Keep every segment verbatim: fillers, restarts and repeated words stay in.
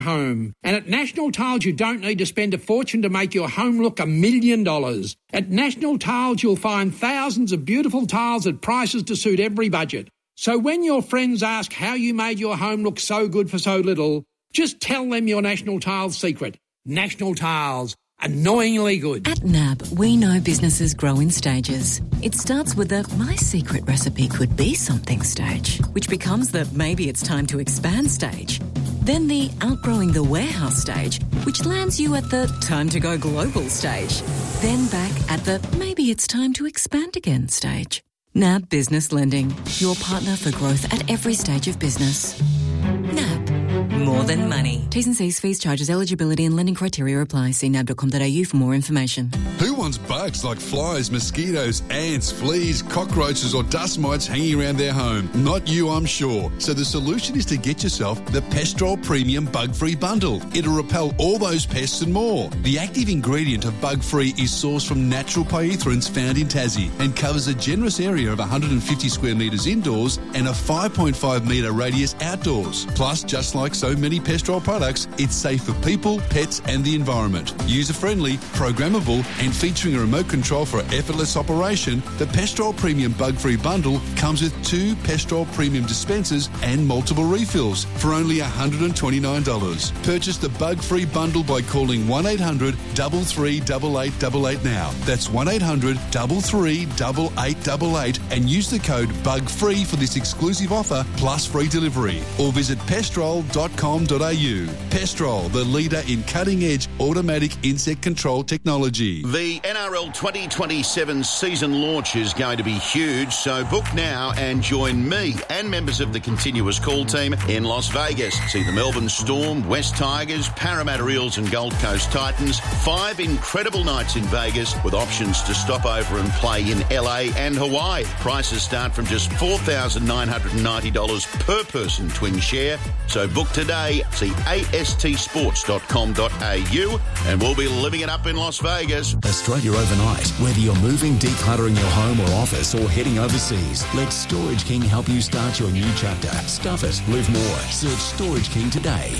home. And at National Tiles, you don't need to spend a fortune to make your home look a million dollars. At National Tiles, you'll find thousands of beautiful tiles at prices to suit every budget. So when your friends ask how you made your home look so good for so little, just tell them your National Tiles secret. National Tiles. Annoyingly good. At N A B, we know businesses grow in stages. It starts with the my secret recipe could be something stage, which becomes the maybe it's time to expand stage. Then the outgrowing the warehouse stage, which lands you at the time to go global stage. Then back at the maybe it's time to expand again stage. N A B Business Lending, your partner for growth at every stage of business. N A B. More than money. T's and C's, fees, charges, eligibility and lending criteria apply. See nab dot com dot a u for more information. Who wants bugs like flies, mosquitoes, ants, fleas, cockroaches or dust mites hanging around their home? Not you, I'm sure. So the solution is to get yourself the Pestrol Premium Bug-Free Bundle. It'll repel all those pests and more. The active ingredient of Bug-Free is sourced from natural pyrethroins found in Tassie and covers a generous area of one hundred fifty square metres indoors and a five point five metre radius outdoors. Plus, just like so many Pestrol products, it's safe for people, pets and the environment. User-friendly, programmable and featuring a remote control for effortless operation, the Pestrol Premium Bug-Free Bundle comes with two Pestrol Premium dispensers and multiple refills for only one hundred twenty-nine dollars. Purchase the Bug-Free Bundle by calling one eight hundred, three three eight, eight eight eight now. That's one eight hundred, three three eight, eight eight eight and use the code BUGFREE for this exclusive offer plus free delivery. Or visit pestrol dot com dot a u. Pestrol, the leader in cutting-edge automatic insect control technology. The N R L twenty twenty-seven season launch is going to be huge, so book now and join me and members of the Continuous Call team in Las Vegas. See the Melbourne Storm, West Tigers, Parramatta Eels and Gold Coast Titans. Five incredible nights in Vegas with options to stop over and play in L A and Hawaii. Prices start from just four thousand nine hundred ninety dollars per person twin share. So book today. See a s t sports dot com dot a u and we'll be living it up in Las Vegas. Australia overnight. Whether you're moving, decluttering your home or office or heading overseas, let Storage King help you start your new chapter. Stuff it, live more. Search Storage King today.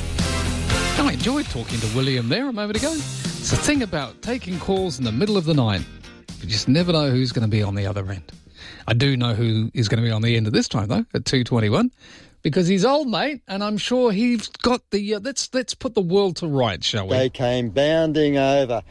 I enjoyed talking to William there a moment ago. It's the thing about taking calls in the middle of the night. You just never know who's going to be on the other end. I do know who is going to be on the end of this time, though, at two twenty-one, because he's old, mate, and I'm sure he's got the... Uh, let's let's put the world to rights, shall we? They came bounding over.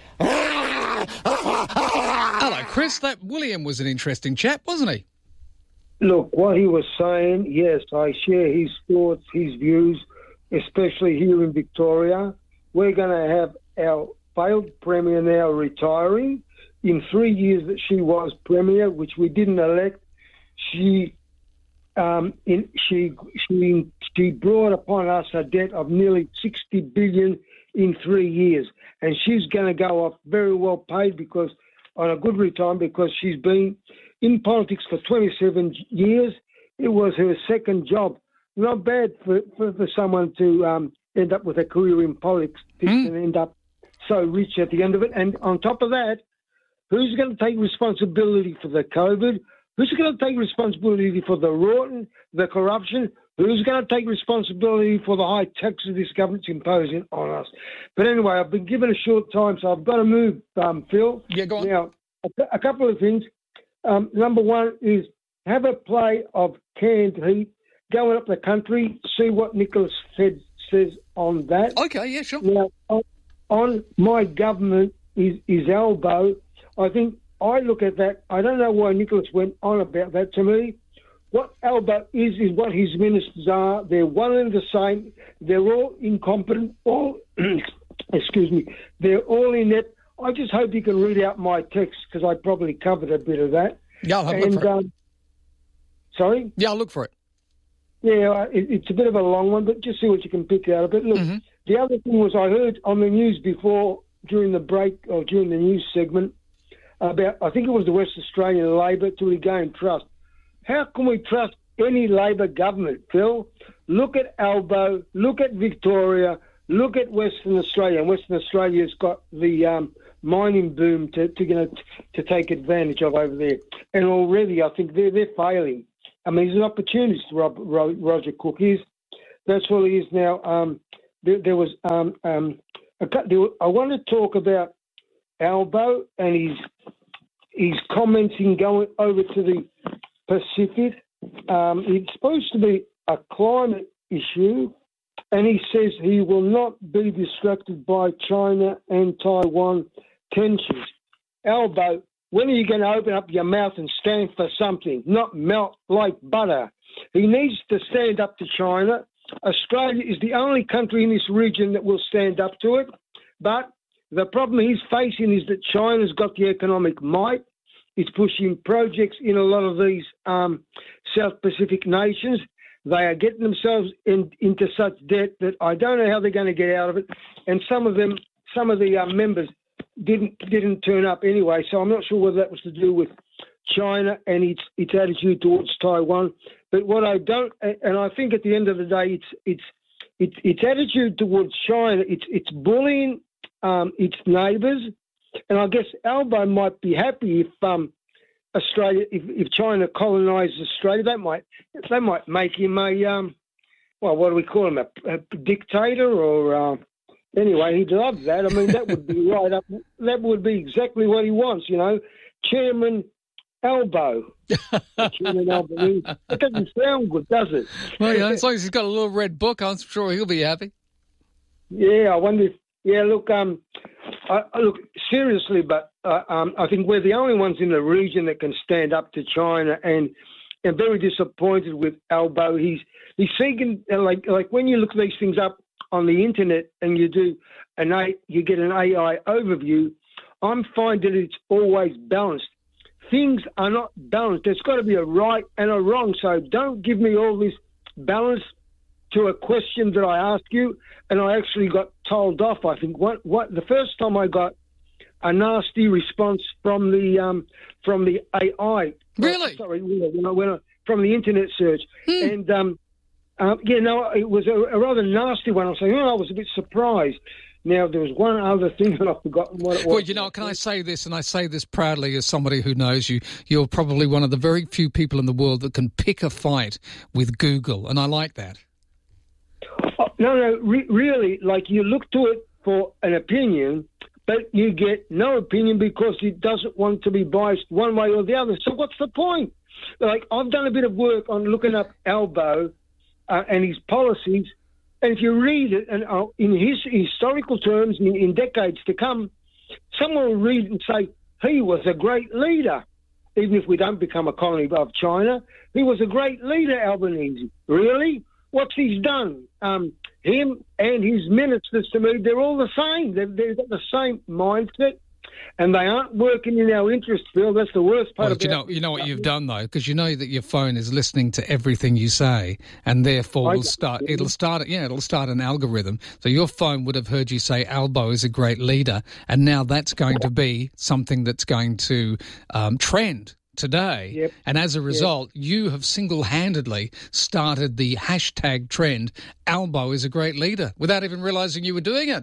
Hello, Chris. That William was an interesting chap, wasn't he? Look, what he was saying, yes, I share his thoughts, his views, especially here in Victoria. We're going to have our failed Premier now retiring. In three years that she was Premier, which we didn't elect, she um, in, she she she brought upon us a debt of nearly sixty billion dollars in three years. And she's going to go off very well paid because on a good retirement because she's been in politics for twenty-seven years. It was her second job. Not bad for, for, for someone to um, end up with a career in politics mm. and end up so rich at the end of it. And on top of that, who's going to take responsibility for the COVID? Who's going to take responsibility for the rotten, the corruption? Who's going to take responsibility for the high taxes this government's imposing on us? But anyway, I've been given a short time, so I've got to move, um, Phil. Yeah, go on. Now, a, a couple of things. Um, number one is have a play of canned heat going up the country, see what Nicholas said, says on that. Okay, yeah, sure. Now, on, on my government is, is elbow, I think I look at that. I don't know why Nicholas went on about that. To me, what Alba is, is what his ministers are. They're one and the same. They're all incompetent. All, excuse me, they're all inept. I just hope you can read out my text because I probably covered a bit of that. Yeah, I'll have and, a look for um, it. Sorry? Yeah, I'll look for it. Yeah, it, it's a bit of a long one, but just see what you can pick out of it. Look, mm-hmm. The other thing was I heard on the news before, during the break, or during the news segment, about, I think it was the West Australian Labor to regain trust. How can we trust any Labor government, Phil? Look at Albo, look at Victoria, look at Western Australia. And Western Australia's got the um, mining boom to, to, you know, to take advantage of over there. And already I think they're, they're failing. I mean, he's an opportunist, Rob, Roger Cook is. That's what he is now. Um, there, there was um, um, a, there, I want to talk about Albo and his his comments in going over to the Pacific. Um, it's supposed to be a climate issue, and he says he will not be distracted by China and Taiwan tensions. Albo, when are you going to open up your mouth and stand for something, not melt like butter? He needs to stand up to China. Australia is the only country in this region that will stand up to it. But the problem he's facing is that China's got the economic might. It's pushing projects in a lot of these um, South Pacific nations. They are getting themselves in, into such debt that I don't know how they're going to get out of it. And some of them, some of the uh, members didn't didn't turn up anyway. So I'm not sure whether that was to do with China and its its attitude towards Taiwan. But what I don't, and I think at the end of the day, it's it's it's its attitude towards China. It's it's bullying um, its neighbours, and I guess Albo might be happy if um, Australia, if, if China colonises Australia, that might they might make him a um, well, what do we call him, a, a dictator or uh, anyway, he'd love that. I mean, that would be right up. That would be exactly what he wants, you know, Chairman Albo. Chairman Albo. It doesn't sound good, does it? Well, yeah, as long as he's got a little red book, I'm sure he'll be happy. Yeah, I wonder if. Yeah, look, um, I, I look seriously, but uh, um, I think we're the only ones in the region that can stand up to China, and I'm very disappointed with Albo. He's he's seeking like like when you look these things up on the internet and you do an A, you get an A I overview. I'm finding it's always balanced. Things are not balanced. There's got to be a right and a wrong. So don't give me all this balance to a question that I asked you, and I actually got told off. I think what what the first time I got a nasty response from the um, from the A I. Really? Sorry, when I went on, from the internet search, hmm. and um, uh, yeah, no, it was a, a rather nasty one. I was saying, oh, I was a bit surprised. Now, there was one other thing that I've forgotten what it was. Well, you know, can I say this, and I say this proudly as somebody who knows you, you're probably one of the very few people in the world that can pick a fight with Google, and I like that. Oh, no, no, re- really, like you look to it for an opinion, but you get no opinion because it doesn't want to be biased one way or the other. So what's the point? Like, I've done a bit of work on looking up Albo uh, and his policies, and if you read it, and uh, in his historical terms, in, in decades to come, someone will read it and say, he was a great leader. Even if we don't become a colony of China, he was a great leader, Albanese. Really? What's he's done? Um, him and his ministers, to me, they're all the same. They've, they've got the same mindset, and they aren't working in our interest, Phil. That's the worst part well, about you know, you know what you've done, though, because you know that your phone is listening to everything you say, and therefore will start. It'll start. Yeah, it'll start an algorithm. So your phone would have heard you say Albo is a great leader, and now that's going to be something that's going to um, trend today. Yep. And as a result, yep. you have single-handedly started the hashtag trend, Albo is a great leader, without even realising you were doing it.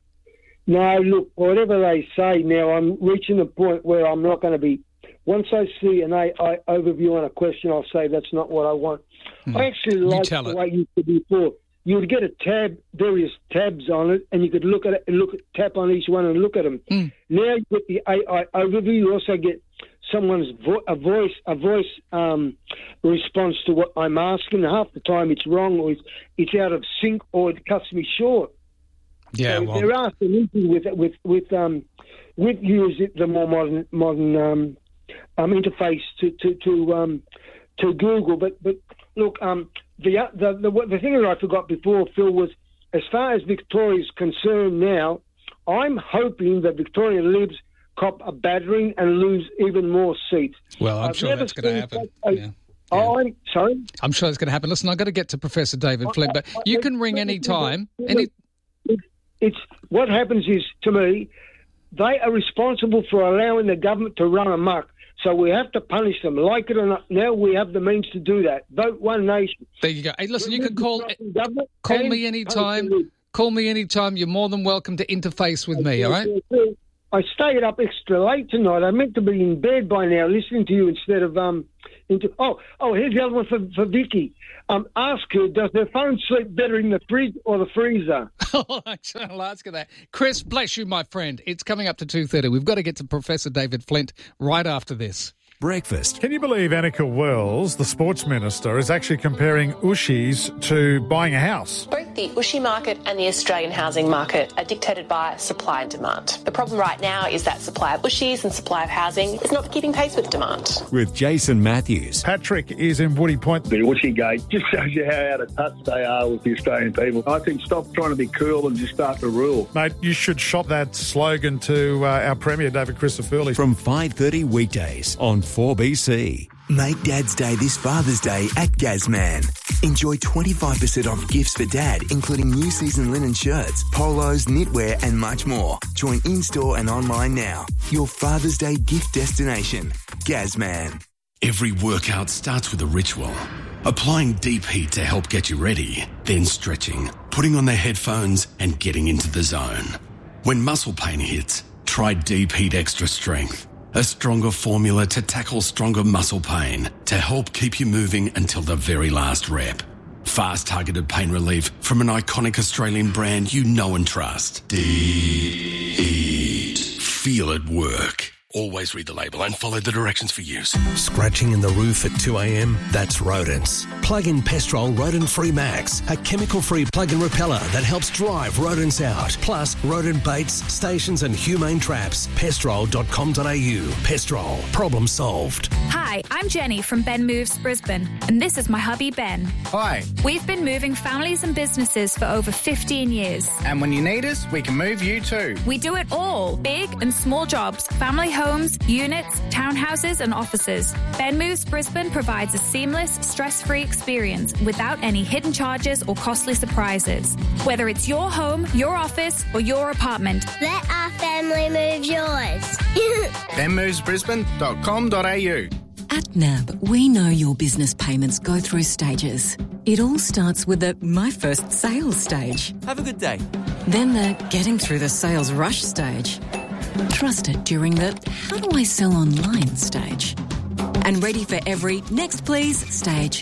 No, look, whatever they say now, I'm reaching a point where I'm not going to be, once I see an A I overview on a question, I'll say that's not what I want. Hmm. I actually like the it. way you used to before. You would get a tab, various tabs on it, and you could look at it, look at, tap on each one and look at them. Hmm. Now you get the A I overview. You also get someone's vo- a voice a voice um, response to what I'm asking. Half the time it's wrong, or it's, it's out of sync, or it cuts me short. Yeah, so well, there are some issues with with with um with use the more modern modern um, um interface to to to um to Google. But but look, um the the the, the thing that I forgot before, Phil, was as far as Victoria is concerned now, I'm hoping that Victoria Libs cop a battering and lose even more seats. Well, I'm I've sure that's going to happen. A, yeah. Oh, I'm sorry. I'm sure it's going to happen. Listen, I've got to get to Professor David Flint, but you can ring any time. Any. It's what happens is, to me, they are responsible for allowing the government to run amok. So we have to punish them, like it or not. Now we have the means to do that. Vote One Nation. There you go. Hey, listen, you can call call me anytime. Call me anytime. You're more than welcome to interface with me, all right? I stayed up extra late tonight. I meant to be in bed by now listening to you instead of um, into... Oh, oh, here's the other one for, for Vicky. Um, ask her, does her phone sleep better in the fridge or the freezer? Oh, I'll ask her that. Chris, bless you, my friend. It's coming up to two thirty. We've got to get to Professor David Flint right after this. Breakfast. Can you believe Annika Wells, the sports minister, is actually comparing Ushies to buying a house? Both the Ushi market and the Australian housing market are dictated by supply and demand. The problem right now is that supply of Ushis and supply of housing is not keeping pace with demand. With Jason Matthews. Patrick is in Woody Point. The Ushi gate just shows you how out of touch they are with the Australian people. I think stop trying to be cool and just start to rule. Mate, you should shop that slogan to uh, our Premier, David Christofouli. From five thirty weekdays on four B C. Make Dad's Day this Father's Day at Gazman. Enjoy twenty-five percent off gifts for Dad, including new season linen shirts, polos, knitwear and much more. Join in-store and online now. Your Father's Day gift destination. Gazman. Every workout starts with a ritual. Applying deep heat to help get you ready, then stretching, putting on the headphones and getting into the zone. When muscle pain hits, try Deep Heat Extra Strength. A stronger formula to tackle stronger muscle pain to help keep you moving until the very last rep. Fast targeted pain relief from an iconic Australian brand you know and trust. Deep Heat. Feel it work. Always read the label and follow the directions for use. Scratching in the roof at two a.m? That's rodents. Plug in Pestrol Rodent Free Max, a chemical-free plug-in repeller that helps drive rodents out. Plus, rodent baits, stations and humane traps. pestrol dot com dot a u. Pestrol. Problem solved. Hi, I'm Jenny from Ben Moves Brisbane, and this is my hubby Ben. Hi. We've been moving families and businesses for over fifteen years. And when you need us, we can move you too. We do it all. Big and small jobs, family homes, units, townhouses and offices. Ben Moves Brisbane provides a seamless, stress-free experience without any hidden charges or costly surprises. Whether it's your home, your office or your apartment. Let our family move yours. ben moves brisbane dot com dot a u. At N A B, we know your business payments go through stages. It all starts with the My First Sales stage. Have a good day. Then the Getting Through the Sales Rush stage. Trusted during the How do I sell online stage. And ready for every Next Please stage.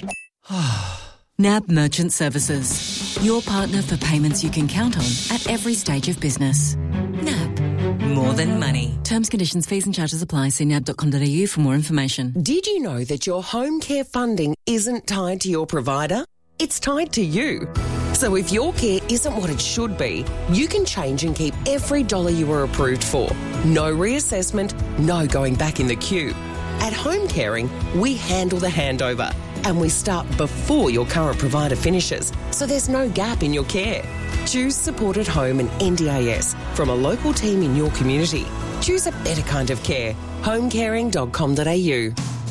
N A B Merchant Services. Your partner for payments you can count on at every stage of business. N A B. More than money. Terms, conditions, fees and charges apply. See nab dot com dot a u for more information. Did you know that your home care funding isn't tied to your provider? It's tied to you. So if your care isn't what it should be, you can change and keep every dollar you were approved for. No reassessment, no going back in the queue. At Home Caring, we handle the handover and we start before your current provider finishes, so there's no gap in your care. Choose Support at Home and N D A S from a local team in your community. Choose a better kind of care. home caring dot com dot a u.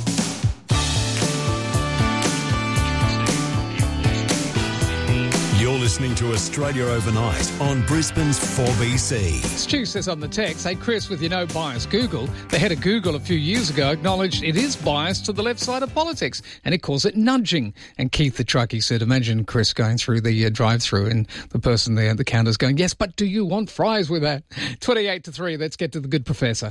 You're listening to Australia Overnight on Brisbane's four B C. Stu says on the text, hey Chris, with your no bias Google, the head of Google a few years ago acknowledged it is biased to the left side of politics and it calls it nudging. And Keith the truckie said, imagine Chris going through the uh, drive-through and the person there at the counter's going, yes, but do you want fries with that? twenty-eight to three, let's get to the good professor.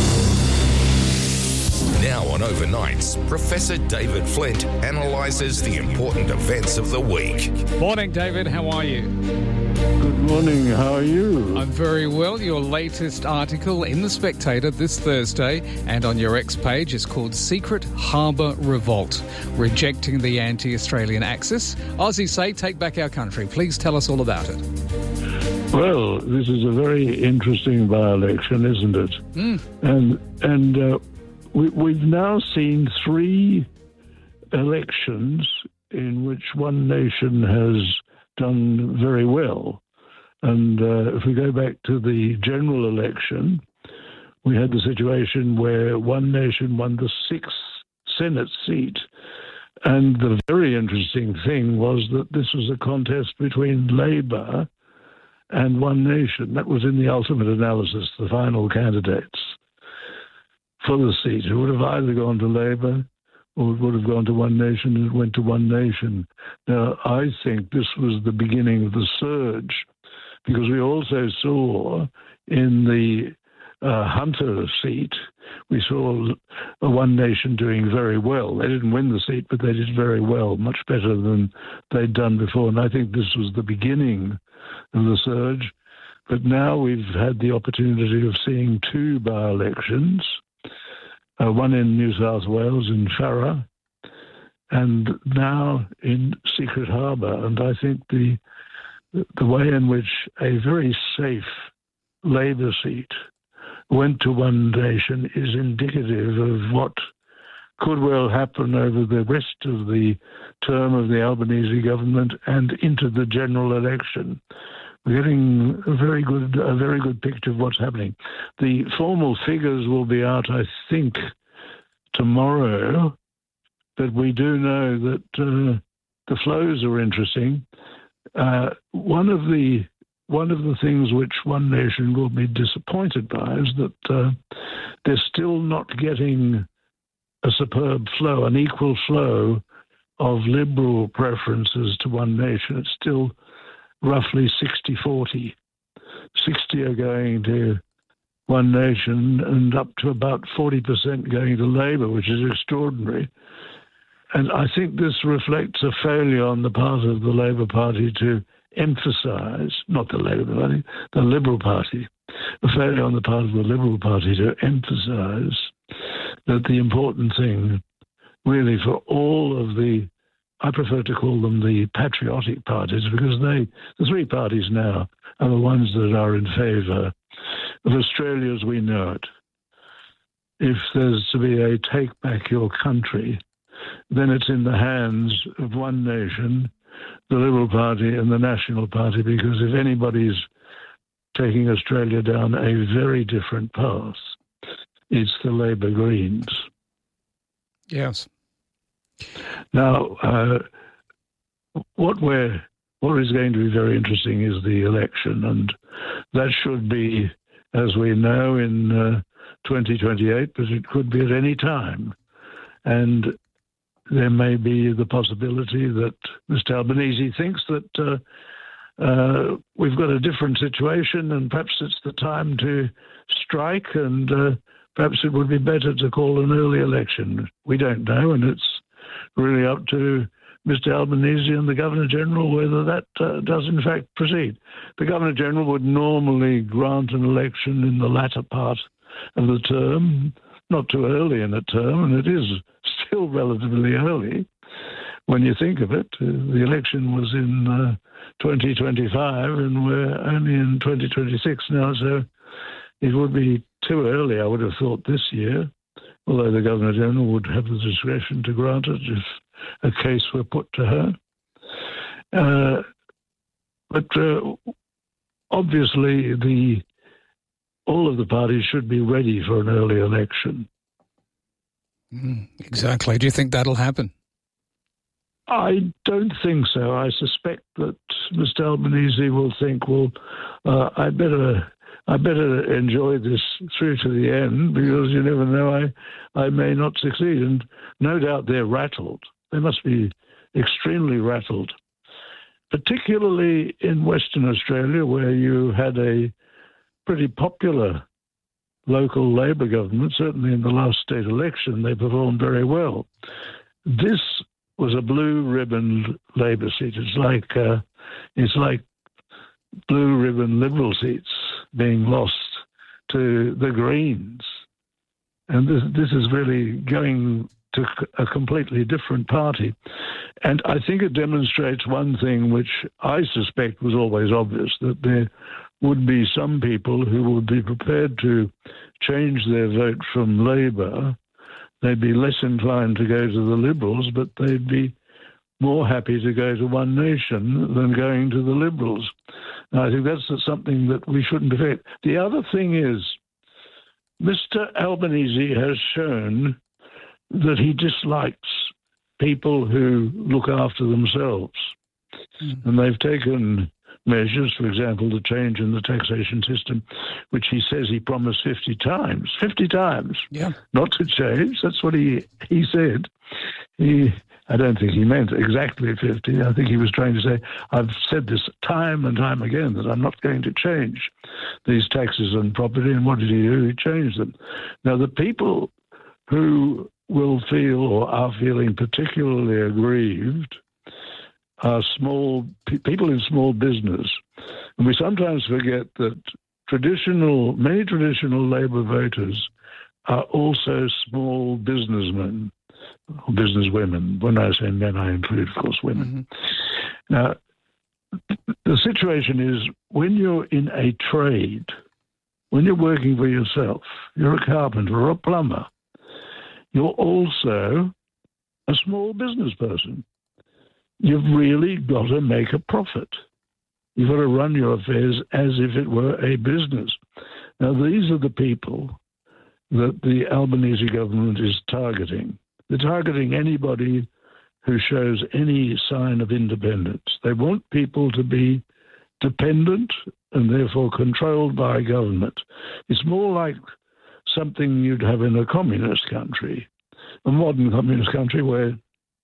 Now on Overnights, Professor David Flint analyses the important events of the week. Morning, David. How are you? Good morning. How are you? I'm very well. Your latest article in The Spectator this Thursday and on your X page is called Secret Harbour Revolt, Rejecting the Anti-Australian Axis. Aussies say, take back our country. Please tell us all about it. Well, this is a very interesting by-election, isn't it? Mm. And, and uh, we, we've now seen three elections in which one nation has done very well. And uh, if we go back to the general election, we had the situation where one nation won the sixth Senate seat. And the very interesting thing was that this was a contest between Labor and One Nation. That was in the ultimate analysis, the final candidates for the seat. It would have either gone to Labor or it would have gone to One Nation, and it went to One Nation. Now, I think this was the beginning of the surge, because we also saw in the uh, Hunter seat, we saw a One Nation doing very well. They didn't win the seat, but they did very well, much better than they'd done before. And I think this was the beginning of the surge. But now we've had the opportunity of seeing two by-elections, uh, one in New South Wales in Farrer, and now in Secret Harbour. And I think the the way in which a very safe Labor seat went to One Nation is indicative of what could well happen over the rest of the term of the Albanese government and into the general election. We're getting a very good, a very good picture of what's happening. The formal figures will be out, I think, tomorrow, but we do know that uh, the flows are interesting. Uh, one of the one of the things which One Nation will be disappointed by is that uh, they're still not getting a superb flow, an equal flow of Liberal preferences to One Nation. It's still roughly sixty forty. sixty are going to One Nation and up to about forty percent going to Labor, which is extraordinary. And I think this reflects a failure on the part of the Labor Party to emphasise, not the Labor Party, the Liberal Party, a failure on the part of the Liberal Party to emphasise that the important thing really for all of the, I prefer to call them the patriotic parties, because they, the three parties now, are the ones that are in favour of Australia as we know it. If there's to be a take back your country, then it's in the hands of One Nation, the Liberal Party and the National Party, because if anybody's taking Australia down a very different path, it's the Labor Greens. Yes. Now, uh, what we're, what is going to be very interesting is the election, and that should be, as we know, in uh, twenty twenty-eight, but it could be at any time. And there may be the possibility that Mister Albanese thinks that uh, uh, we've got a different situation and perhaps it's the time to strike, and uh, perhaps it would be better to call an early election. We don't know, and it's really up to Mister Albanese and the Governor-General whether that uh, does in fact proceed. The Governor-General would normally grant an election in the latter part of the term, not too early in a term, and it is still relatively early when you think of it. Uh, the election was in uh, twenty twenty-five and we're only in twenty twenty-six now, so it would be too early, I would have thought, this year, although the Governor-General would have the discretion to grant it if a case were put to her. Uh, but uh, obviously the all of the parties should be ready for an early election. Mm, exactly. Do you think that'll happen? I don't think so. I suspect that Mister Albanese will think, well, uh, I better I better enjoy this through to the end, because you never know, I, I may not succeed. And no doubt they're rattled. They must be extremely rattled, particularly in Western Australia, where you had a pretty popular local Labor government. Certainly in the last state election, they performed very well. This was a blue ribbon Labor seat. It's like uh, it's like blue ribbon Liberal seats being lost to the Greens, and this this is really going to a completely different party. And I think it demonstrates one thing which I suspect was always obvious, that there would be some people who would be prepared to change their vote from Labor. They'd be less inclined to go to the Liberals, but they'd be more happy to go to One Nation than going to the Liberals. And I think that's something that we shouldn't forget. The other thing is, Mister Albanese has shown that he dislikes people who look after themselves. Mm. And they've taken measures, for example, the change in the taxation system, which he says he promised fifty times. fifty times. Yeah. Not to change. That's what he, he said. He I don't think he meant exactly fifty. I think he was trying to say, I've said this time and time again, that I'm not going to change these taxes on property. And what did he do? He changed them. Now, the people who will feel or are feeling particularly aggrieved are small people in small business. And we sometimes forget that traditional, many traditional Labor voters are also small businessmen or businesswomen. When I say men, I include, of course, women. Mm-hmm. Now, the situation is when you're in a trade, when you're working for yourself, you're a carpenter or a plumber, you're also a small business person. You've really got to make a profit. You've got to run your affairs as if it were a business. Now, these are the people that the Albanese government is targeting. They're targeting anybody who shows any sign of independence. They want people to be dependent and therefore controlled by government. It's more like something you'd have in a communist country, a modern communist country where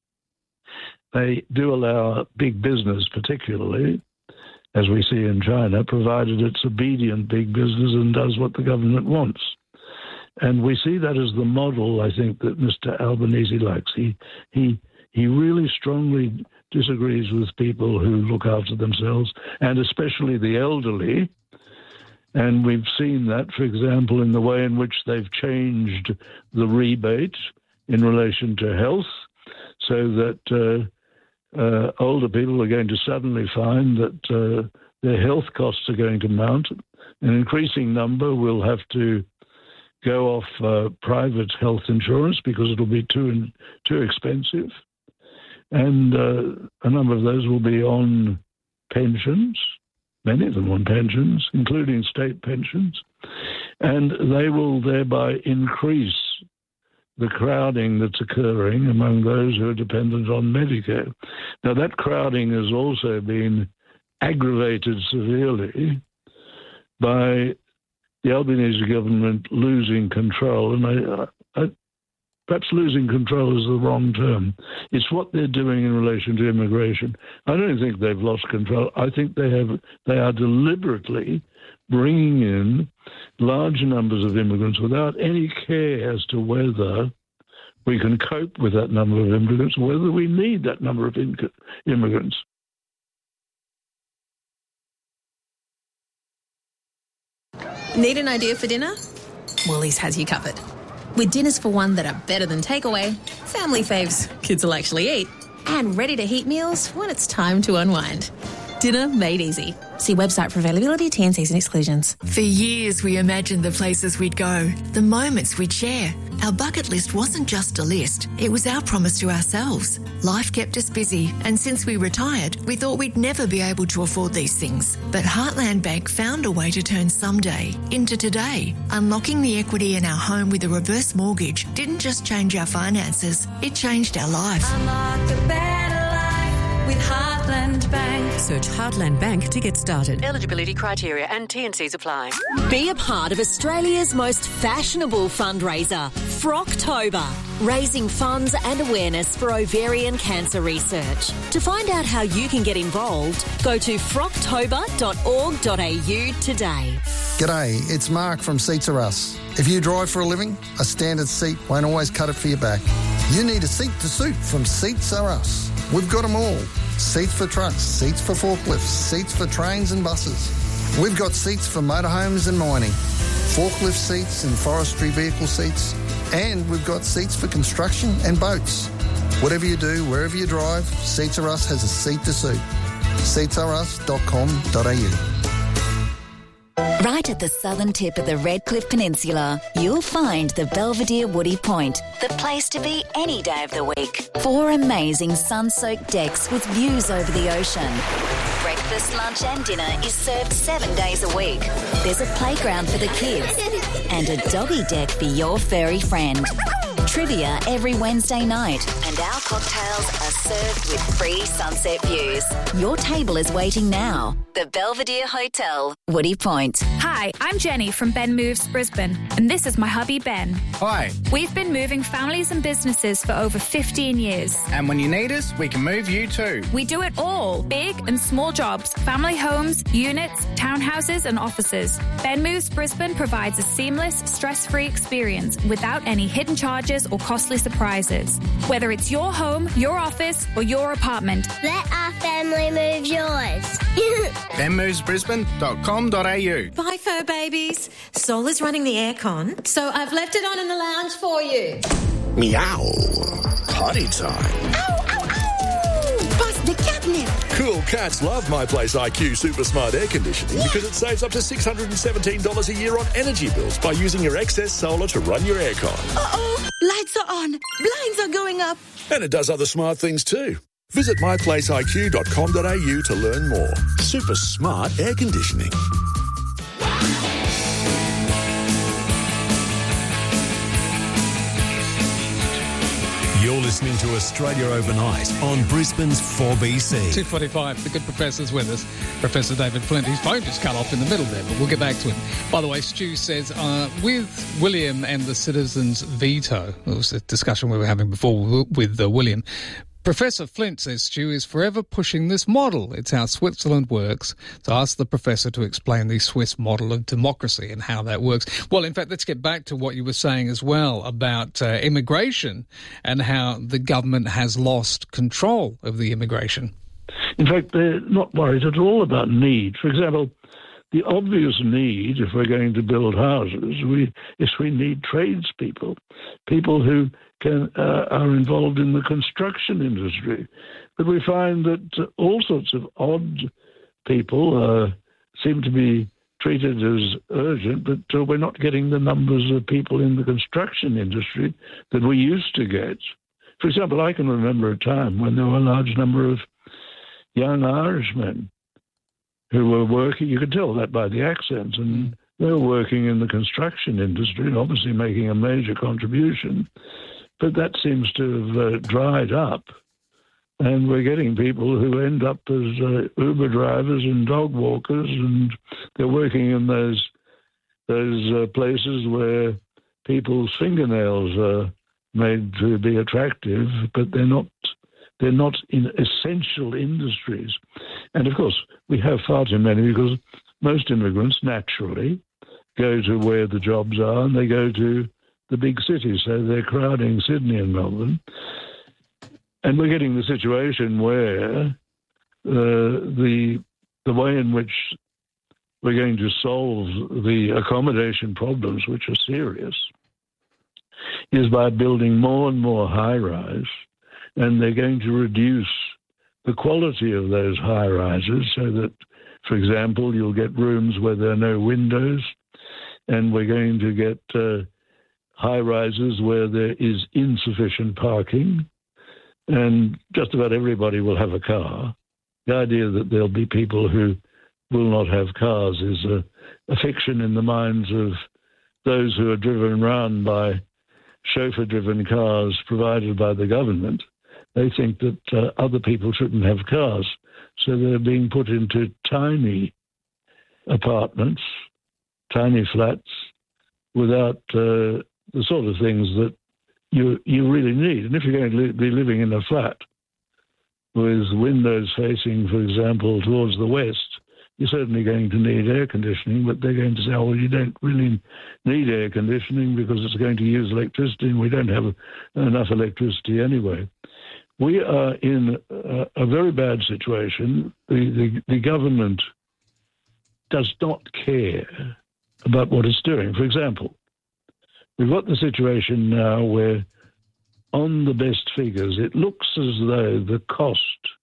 they do allow big business, particularly, as we see in China, provided it's obedient big business and does what the government wants. And we see that as the model, I think, that Mister Albanese likes. He he he really strongly disagrees with people who look after themselves, and especially the elderly. And we've seen that, for example, in the way in which they've changed the rebate in relation to health, so that uh, uh, older people are going to suddenly find that uh, their health costs are going to mount. An increasing number will have to go off uh, private health insurance because it'll be too too expensive. And uh, a number of those will be on pensions, many of them on pensions, including state pensions, and they will thereby increase the crowding that's occurring among those who are dependent on Medicare. Now, that crowding has also been aggravated severely by the Albanese government losing control, and I, I, perhaps losing control is the wrong term. It's what they're doing in relation to immigration. I don't think they've lost control. I think they have. They are deliberately bringing in large numbers of immigrants without any care as to whether we can cope with that number of immigrants, or whether we need that number of in- immigrants. Need an idea for dinner? Woolies has you covered. With dinners for one that are better than takeaway, family faves kids will actually eat, and ready-to-heat meals when it's time to unwind. Dinner made easy. See website for availability, T and Cs and exclusions. For years, we imagined the places we'd go, the moments we'd share. Our bucket list wasn't just a list, it was our promise to ourselves. Life kept us busy, and since we retired, we thought we'd never be able to afford these things. But Heartland Bank found a way to turn someday into today. Unlocking the equity in our home with a reverse mortgage didn't just change our finances, it changed our life. Unlock a better life with Heartland Bank. Search Heartland Bank to get started. Eligibility criteria and T and Cs apply. Be a part of Australia's most fashionable fundraiser, Frocktober, raising funds and awareness for ovarian cancer research. To find out how you can get involved, go to frocktober dot org dot a u today. G'day, it's Mark from Seats Are Us. If you drive for a living, a standard seat won't always cut it for your back. You need a seat to suit from Seats Are Us. We've got them all. Seats for trucks, seats for forklifts, seats for trains and buses. We've got seats for motorhomes and mining, forklift seats and forestry vehicle seats, and we've got seats for construction and boats. Whatever you do, wherever you drive, Seats Are Us has a seat to suit. seats are us dot com dot a u. Right at the southern tip of the Redcliffe Peninsula, you'll find the Belvedere Woody Point, the place to be any day of the week. Four amazing sun-soaked decks with views over the ocean. Breakfast, lunch and dinner is served seven days a week. There's a playground for the kids and a doggy deck for your furry friend. trivia every Wednesday night, and our cocktails are served with free sunset views. Your table is waiting now. The Belvedere Hotel, Woody Point. Hi, I'm Jenny from Ben Moves Brisbane, and this is my hubby Ben. Hi. We've been moving families and businesses for over fifteen years. And when you need us, we can move you too. We do it all, big and small jobs, family homes, units, townhouses and offices. Ben Moves Brisbane provides a seamless, stress-free experience without any hidden charges or costly surprises. Whether it's your home, your office or your apartment. Let our family move yours. ben moves brisbane dot com dot a u. Bye, fur babies. Sol is running the aircon, so I've left it on in the lounge for you. Meow. Potty time. Ow, ow, ow! Bust the catnip. Cool cats love My Place I Q Super Smart Air Conditioning yeah. because it saves up to six hundred seventeen dollars a year on energy bills by using your excess solar to run your aircon. Uh-oh. Lights are on. Blinds are going up. And it does other smart things too. Visit my place I Q dot com dot a u to learn more. Super smart air conditioning. You're listening to Australia Overnight on Brisbane's four B C. two forty-five, the good professor's with us. Professor David Flint. His phone just cut off in the middle there, but we'll get back to him. By the way, Stu says, uh, with William and the citizens' veto, it was a discussion we were having before with uh, William, Professor Flint, says Stu, is forever pushing this model. It's how Switzerland works. So ask the professor to explain the Swiss model of democracy and how that works. Well, in fact, let's get back to what you were saying as well about uh, immigration and how the government has lost control of the immigration. In fact, they're not worried at all about need. For example, the obvious need, if we're going to build houses, we, is we need tradespeople, people who can, uh, are involved in the construction industry. But we find that uh, all sorts of odd people uh, seem to be treated as urgent, but uh, we're not getting the numbers of people in the construction industry that we used to get. For example, I can remember a time when there were a large number of young Irishmen who were working, you could tell that by the accents, and they were working in the construction industry and obviously making a major contribution. But that seems to have uh, dried up, and we're getting people who end up as uh, Uber drivers and dog walkers, and they're working in those those uh, places where people's fingernails are made to be attractive, but they're not they're not in essential industries. And of course, we have far too many because most immigrants naturally go to where the jobs are, and they go to the big cities, so they're crowding Sydney and Melbourne. And we're getting the situation where uh, the the way in which we're going to solve the accommodation problems, which are serious, is by building more and more high-rise, and they're going to reduce the quality of those high-rises so that, for example, you'll get rooms where there are no windows, and we're going to get uh, high-rises where there is insufficient parking, and just about everybody will have a car. The idea that there'll be people who will not have cars is a, a fiction in the minds of those who are driven around by chauffeur-driven cars provided by the government. They think that uh, other people shouldn't have cars, so they're being put into tiny apartments, tiny flats, without uh, the sort of things that you you really need. And if you're going to li- be living in a flat with windows facing, for example, towards the west, you're certainly going to need air conditioning, but they're going to say, oh, well, you don't really need air conditioning because it's going to use electricity, and we don't have enough electricity anyway. We are in a, a very bad situation. The, the, the government does not care about what it's doing. For example, we've got the situation now where, on the best figures, it looks as though the cost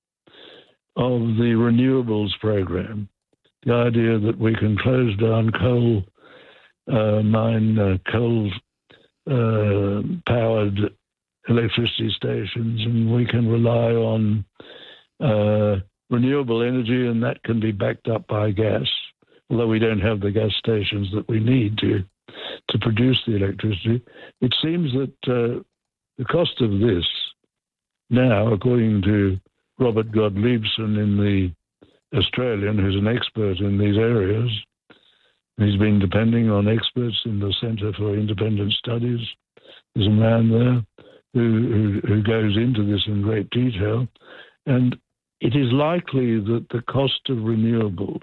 of the renewables program, the idea that we can close down coal uh, mine, uh, coal uh, powered electricity stations, and we can rely on uh, renewable energy, and that can be backed up by gas, although we don't have the gas stations that we need to. to produce the electricity. It seems that uh, the cost of this now, according to Robert Godliebsen in the Australian, who's an expert in these areas, he's been depending on experts in the Centre for Independent Studies. There's a man there who, who, who goes into this in great detail, and it is likely that the cost of renewables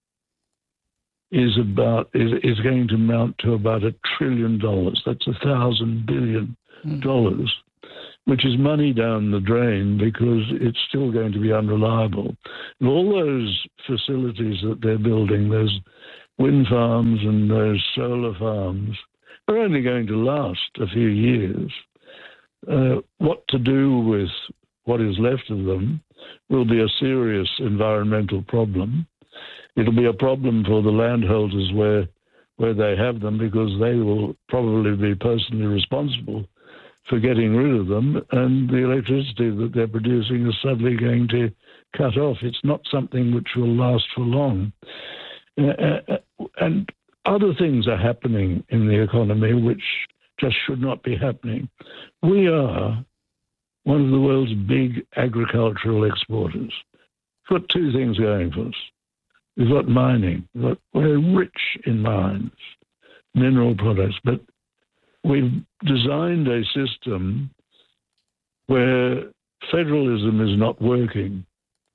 is about is, is going to amount to about a trillion dollars. That's a thousand billion dollars, mm. which is money down the drain because it's still going to be unreliable. And all those facilities that they're building, those wind farms and those solar farms, are only going to last a few years. Uh, what to do with what is left of them will be a serious environmental problem. It'll be a problem for the landholders where where they have them, because they will probably be personally responsible for getting rid of them, and the electricity that they're producing is suddenly going to cut off. It's not something which will last for long. Uh, and other things are happening in the economy which just should not be happening. We are one of the world's big agricultural exporters. We've got two things going for us. We've got mining. We've got, we're rich in mines, mineral products, but we've designed a system where federalism is not working,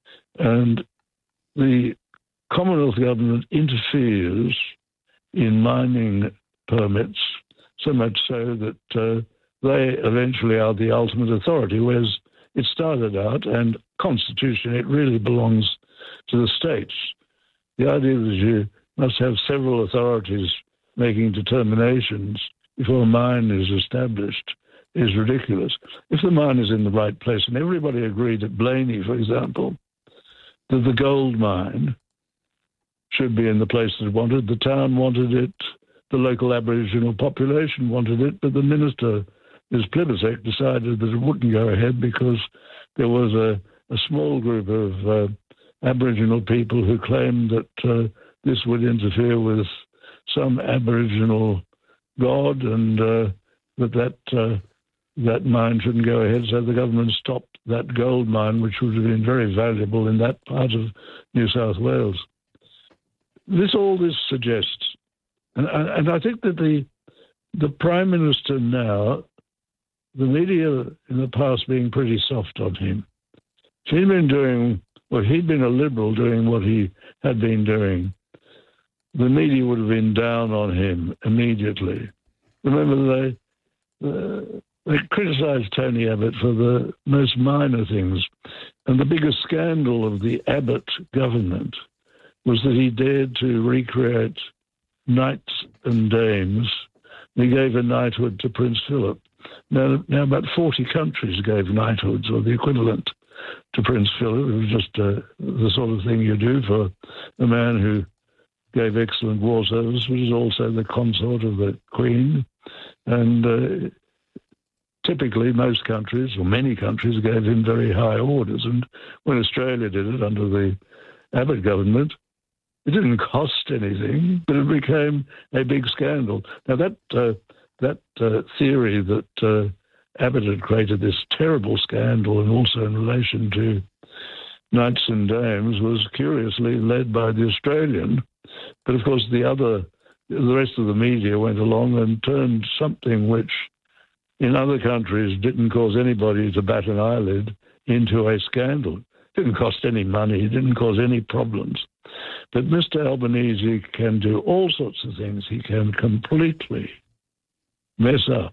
and the Commonwealth government interferes in mining permits so much so that uh, they eventually are the ultimate authority, whereas it started out, and constitutionally it really belongs to the states. The idea that you must have several authorities making determinations before a mine is established is ridiculous. If the mine is in the right place, and everybody agreed at Blaney, for example, that the gold mine should be in the place that it wanted, the town wanted it, the local Aboriginal population wanted it, but the minister, Miz Plibersek, decided that it wouldn't go ahead because there was a, a small group of uh, Aboriginal people who claimed that uh, this would interfere with some Aboriginal god, and uh, that that, uh, that mine shouldn't go ahead. So the government stopped that gold mine, which would have been very valuable in that part of New South Wales. This all this suggests, and, and I think that the the Prime Minister now, the media in the past being pretty soft on him, if he'd been doing, well, he'd been a Liberal doing what he had been doing, the media would have been down on him immediately. Remember, they, uh, they criticised Tony Abbott for the most minor things, and the biggest scandal of the Abbott government was that he dared to recreate knights and dames. He gave a knighthood to Prince Philip. Now, now about forty countries gave knighthoods, or the equivalent, to Prince Philip. It was just uh, the sort of thing you do for a man who gave excellent war service, which is also the consort of the Queen. And uh, typically most countries, or many countries, gave him very high orders. And when Australia did it under the Abbott government, it didn't cost anything, but it became a big scandal. Now, that uh, that uh, theory that uh, Abbott had created this terrible scandal, and also in relation to knights and dames, was curiously led by the Australian. But, of course, the other, the rest of the media went along and turned something which in other countries didn't cause anybody to bat an eyelid into a scandal. It didn't cost any money. It didn't cause any problems. But Mister Albanese can do all sorts of things. He can completely mess up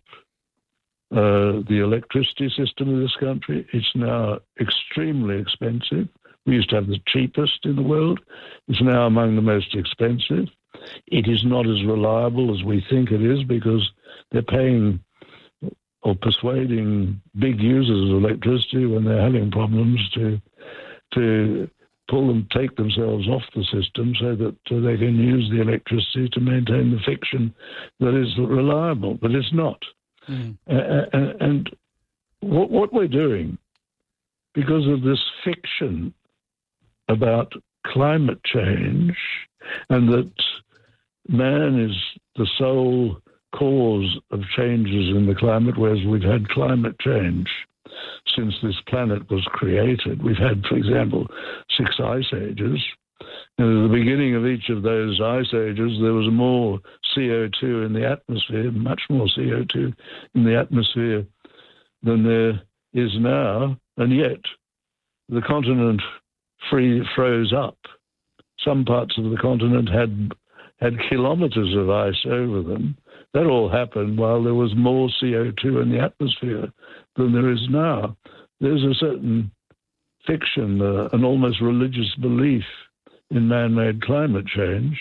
uh, the electricity system of this country. It's now extremely expensive. We used to have the cheapest in the world. It's now among the most expensive. It is not as reliable as we think it is, because they're paying or persuading big users of electricity when they're having problems to to pull them, take themselves off the system so that uh, they can use the electricity to maintain the fiction that is reliable, but it's not. Mm. Uh, uh, and what, what we're doing, because of this fiction about climate change and that man is the sole cause of changes in the climate, whereas we've had climate change since this planet was created. We've had, for example, six ice ages. And at the beginning of each of those ice ages, there was more C O two in the atmosphere, much more C O two in the atmosphere than there is now, and yet the continent free froze up. Some parts of the continent had had kilometres of ice over them. That all happened while there was more C O two in the atmosphere than there is now. There's a certain fiction, uh, an almost religious belief in man-made climate change.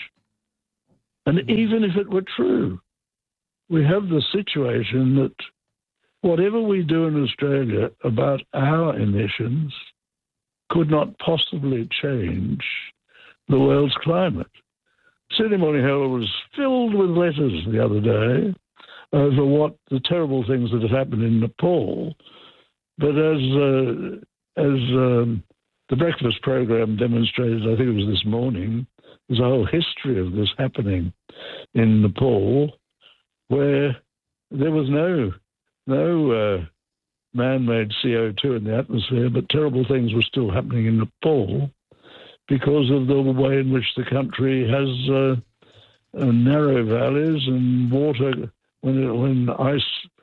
And even if it were true, we have the situation that whatever we do in Australia about our emissions could not possibly change the world's climate. Sydney Morning Herald was filled with letters the other day over what the terrible things that had happened in Nepal. But as uh, as um, the breakfast program demonstrated, I think it was this morning, there's a whole history of this happening in Nepal, where there was no no uh, man-made C O two in the atmosphere, but terrible things were still happening in Nepal because of the way in which the country has uh, uh, narrow valleys and water. When it, when ice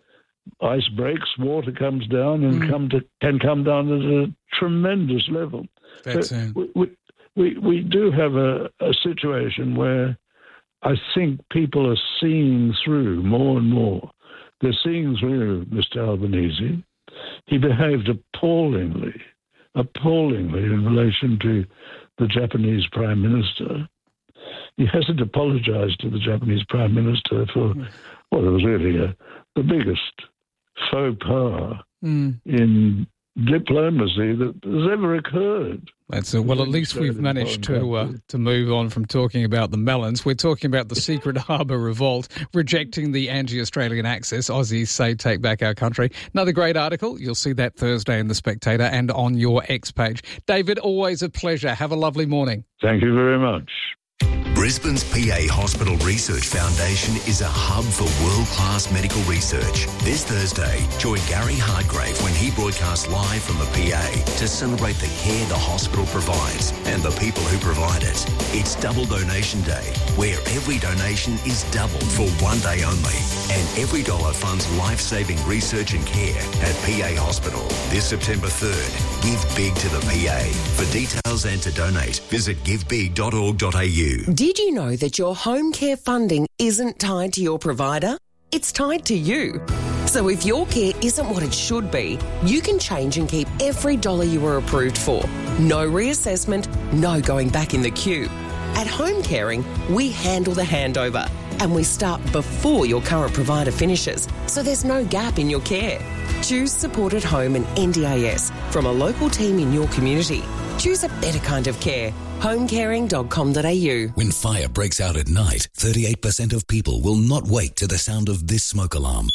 ice breaks, water comes down and mm. come to, can come down at a tremendous level. That's so it. We, we we do have a, a situation where I think people are seeing through more and more. They're seeing through Mister Albanese. He behaved appallingly, appallingly in relation to the Japanese Prime Minister. He hasn't apologised to the Japanese Prime Minister for, well, it was really a, the biggest faux pas mm. in diplomacy that has ever occurred. That's it. Well, at least we've managed to uh, to move on from talking about the melons. We're talking about the Secret Harbour revolt, rejecting the anti-Australian axis. Aussies say take back our country. Another great article. You'll see that Thursday in The Spectator and on your X page. David, always a pleasure. Have a lovely morning. Thank you very much. Brisbane's P A Hospital Research Foundation is a hub for world-class medical research. This Thursday, join Gary Hardgrave when he broadcasts live from the P A to celebrate the care the hospital provides and the people who provide it. It's Double Donation Day, where every donation is doubled for one day only. And every dollar funds life-saving research and care at P A Hospital. This September third, give big to the P A. For details and to donate, visit give big dot org dot a u. Did you know that your home care funding isn't tied to your provider? It's tied to you. So if your care isn't what it should be, you can change and keep every dollar you were approved for. No reassessment, no going back in the queue. At Home Caring, we handle the handover and we start before your current provider finishes, so there's no gap in your care. Choose Support at Home and N D A S from a local team in your community. Choose a better kind of care. home caring dot com dot a u. When fire breaks out at night, thirty-eight percent of people will not wake to the sound of this smoke alarm.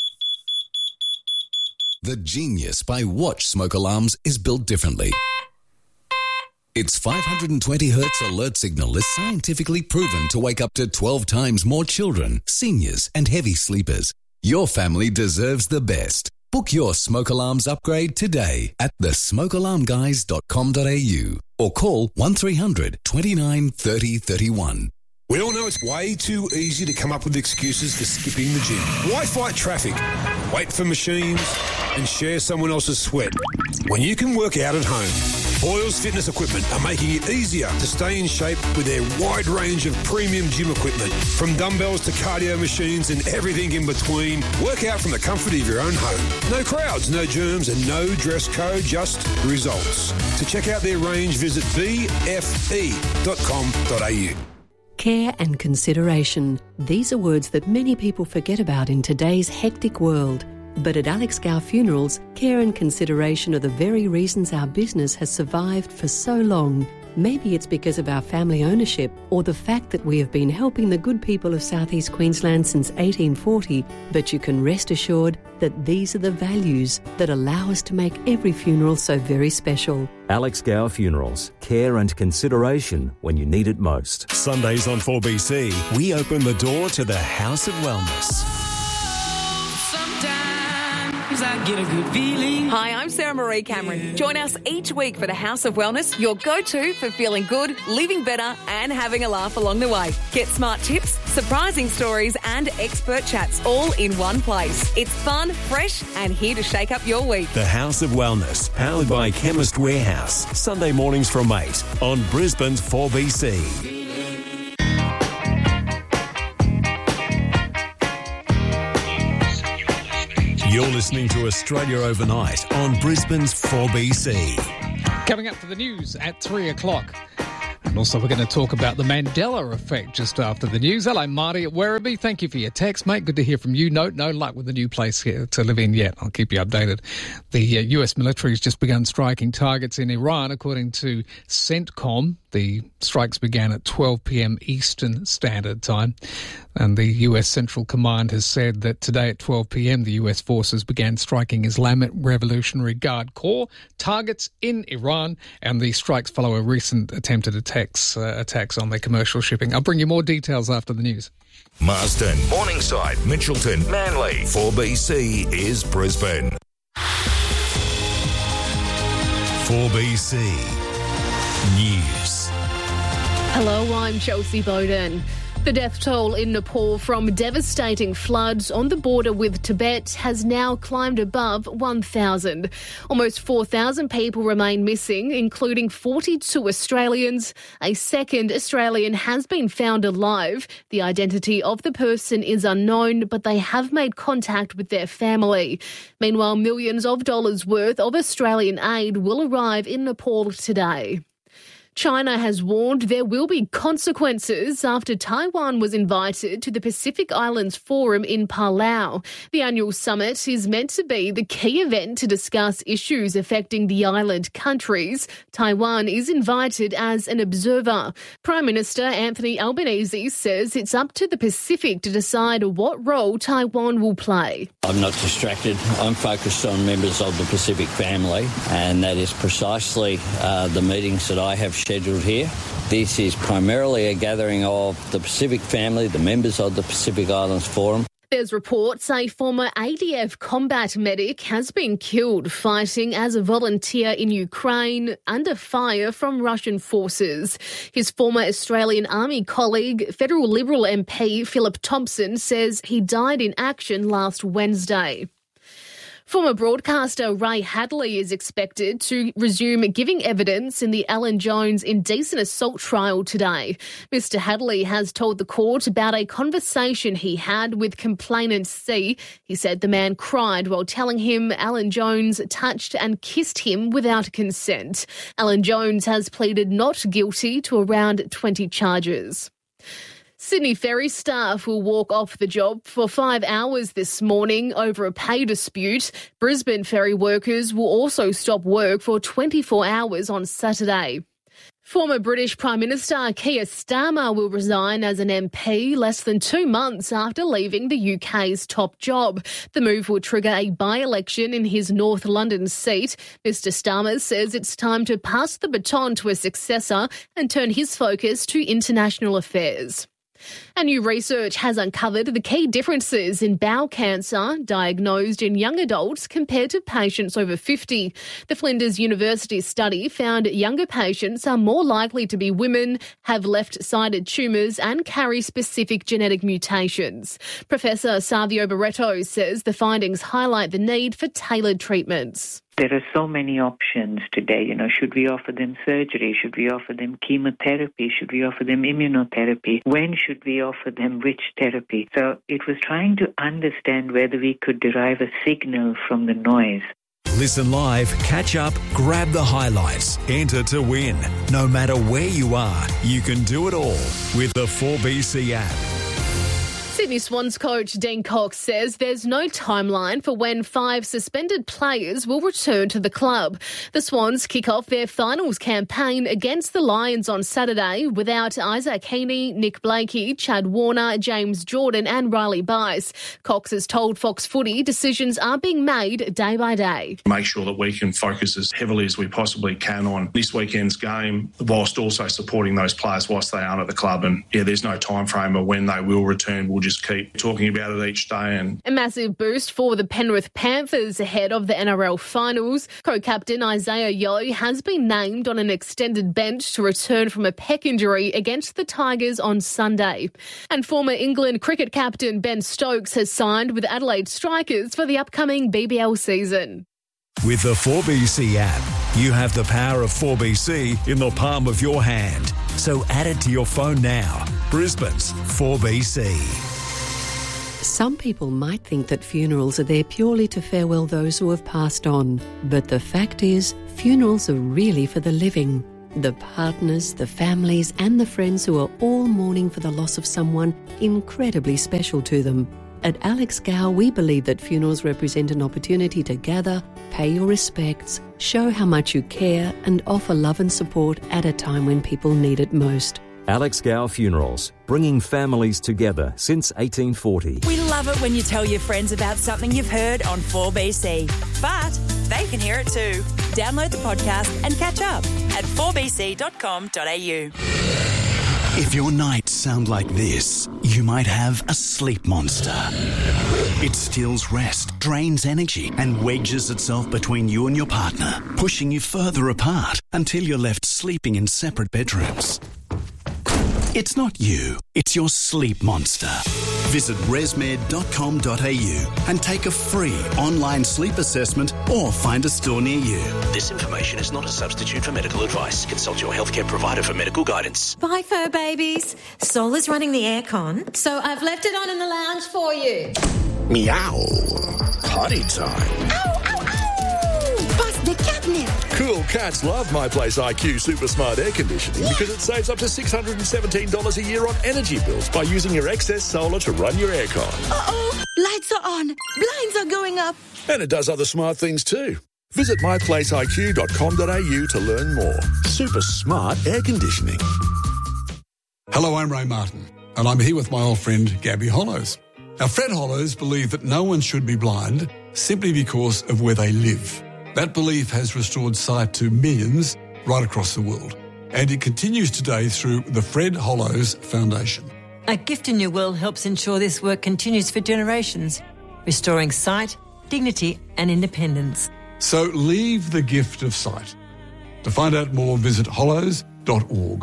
The genius by Watch smoke alarms is built differently. Its five hundred twenty hertz alert signal is scientifically proven to wake up to twelve times more children, seniors, and heavy sleepers. Your family deserves the best. Book your smoke alarms upgrade today at the smoke alarm guys dot com dot a u or call one three hundred twenty-nine thirty thirty-one. We all know it's way too easy to come up with excuses for skipping the gym. Why fight traffic, wait for machines, and share someone else's sweat when you can work out at home? Boyles Fitness Equipment are making it easier to stay in shape with their wide range of premium gym equipment. From dumbbells to cardio machines and everything in between, work out from the comfort of your own home. No crowds, no germs, and no dress code, just results. To check out their range, visit b f e dot com dot a u. Care and consideration. These are words that many people forget about in today's hectic world. But at Alex Gow Funerals, care and consideration are the very reasons our business has survived for so long. Maybe it's because of our family ownership or the fact that we have been helping the good people of South East Queensland since eighteen forty, but you can rest assured that these are the values that allow us to make every funeral so very special. Alex Gow Funerals. Care and consideration when you need it most. Sundays on four B C, we open the door to the House of Wellness. Sometimes I get a good feeling. Hi, I'm Sarah Marie Cameron. Join us each week for the House of Wellness, your go-to for feeling good, living better and having a laugh along the way. Get smart tips, surprising stories and expert chats all in one place. It's fun, fresh and here to shake up your week. The House of Wellness, powered by Chemist Warehouse. Sunday mornings from eight on Brisbane's four B C. You're listening to Australia Overnight on Brisbane's four B C. Coming up for the news at three o'clock. And also we're going to talk about the Mandela effect just after the news. Hello, Marty at Werribee. Thank you for your text, mate. Good to hear from you. No, no luck with the new place here to live in yet. I'll keep you updated. The uh, U S military has just begun striking targets in Iran, according to CENTCOM. The strikes began at twelve p.m. Eastern Standard Time. And the U S Central Command has said that today at twelve p.m. the U S forces began striking Islamic Revolutionary Guard Corps targets in Iran, and the strikes follow a recent attempted attacks, uh, attacks on their commercial shipping. I'll bring you more details after the news. Marsden, Morningside, Mitchelton, Manly. four B C is Brisbane. four B C News. Hello, I'm Chelsea Bowden. The death toll in Nepal from devastating floods on the border with Tibet has now climbed above one thousand. Almost four thousand people remain missing, including forty-two Australians. A second Australian has been found alive. The identity of the person is unknown, but they have made contact with their family. Meanwhile, millions of dollars worth of Australian aid will arrive in Nepal today. China has warned there will be consequences after Taiwan was invited to the Pacific Islands Forum in Palau. The annual summit is meant to be the key event to discuss issues affecting the island countries. Taiwan is invited as an observer. Prime Minister Anthony Albanese says it's up to the Pacific to decide what role Taiwan will play. I'm not distracted. I'm focused on members of the Pacific family, and that is precisely uh, the meetings that I have scheduled here. This is primarily a gathering of the Pacific family, the members of the Pacific Islands Forum. There's reports a former A D F combat medic has been killed fighting as a volunteer in Ukraine under fire from Russian forces. His former Australian Army colleague, Federal Liberal M P Philip Thompson, says he died in action last Wednesday. Former broadcaster Ray Hadley is expected to resume giving evidence in the Alan Jones indecent assault trial today. Mister Hadley has told the court about a conversation he had with complainant C. He said the man cried while telling him Alan Jones touched and kissed him without consent. Alan Jones has pleaded not guilty to around twenty charges. Sydney Ferry staff will walk off the job for five hours this morning over a pay dispute. Brisbane ferry workers will also stop work for twenty-four hours on Saturday. Former British Prime Minister Keir Starmer will resign as an M P less than two months after leaving the U K's top job. The move will trigger a by-election in his North London seat. Mister Starmer says it's time to pass the baton to a successor and turn his focus to international affairs. And new research has uncovered the key differences in bowel cancer diagnosed in young adults compared to patients over fifty. The Flinders University study found younger patients are more likely to be women, have left-sided tumours and carry specific genetic mutations. Professor Savio Barreto says the findings highlight the need for tailored treatments. There are so many options today. You know, should we offer them surgery? Should we offer them chemotherapy? Should we offer them immunotherapy? When should we offer them which therapy? So it was trying to understand whether we could derive a signal from the noise. Listen live, catch up, grab the highlights, enter to win. No matter where you are, you can do it all with the four B C app. Sydney Swans coach Dean Cox says there's no timeline for when five suspended players will return to the club. The Swans kick off their finals campaign against the Lions on Saturday without Isaac Heaney, Nick Blakey, Chad Warner, James Jordan and Riley Bice. Cox has told Fox Footy decisions are being made day by day. Make sure that we can focus as heavily as we possibly can on this weekend's game whilst also supporting those players whilst they aren't at the club. And yeah, there's no time frame of when they will return. We'll just just keep talking about it each day. And A massive boost for the Penrith Panthers ahead of the N R L finals. Co-captain Isaiah Yeo has been named on an extended bench to return from a pec injury against the Tigers on Sunday. And former England cricket captain Ben Stokes has signed with Adelaide Strikers for the upcoming B B L season. With the four B C app, you have the power of four B C in the palm of your hand. So add it to your phone now. Brisbane's four B C. Some people might think that funerals are there purely to farewell those who have passed on. But the fact is, funerals are really for the living. The partners, the families and the friends who are all mourning for the loss of someone incredibly special to them. At Alex Gow, we believe that funerals represent an opportunity to gather, pay your respects, show how much you care and offer love and support at a time when people need it most. Alex Gow Funerals, bringing families together since eighteen forty. We love it when you tell your friends about something you've heard on four B C. But they can hear it too. Download the podcast and catch up at four b c dot com dot a u. If your nights sound like this, you might have a sleep monster. It steals rest, drains energy, and wedges itself between you and your partner, pushing you further apart until you're left sleeping in separate bedrooms. It's not you, it's your sleep monster. Visit resmed dot com dot a u and take a free online sleep assessment or find a store near you. This information is not a substitute for medical advice. Consult your healthcare provider for medical guidance. Bye, fur babies. Sol is running the aircon, so I've left it on in the lounge for you. Meow. Potty time. Ow, ow, ow! Bust the catnip. Cool cats love My Place I Q Super Smart Air Conditioning because it saves up to six hundred seventeen dollars a year on energy bills by using your excess solar to run your aircon. Uh-oh, lights are on, blinds are going up. And it does other smart things too. Visit my place I Q dot com dot a u to learn more. Super smart air conditioning. Hello, I'm Ray Martin, and I'm here with my old friend Gabby Hollows. Now, Fred Hollows believed that no one should be blind simply because of where they live. That belief has restored sight to millions right across the world, and it continues today through the Fred Hollows Foundation. A gift in your will helps ensure this work continues for generations, restoring sight, dignity and independence. So leave the gift of sight. To find out more, visit hollows dot org.